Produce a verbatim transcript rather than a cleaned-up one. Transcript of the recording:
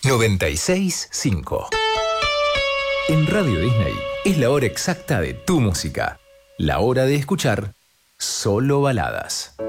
noventa y seis punto cinco. En Radio Disney es la hora exacta de tu música. La hora de escuchar solo baladas.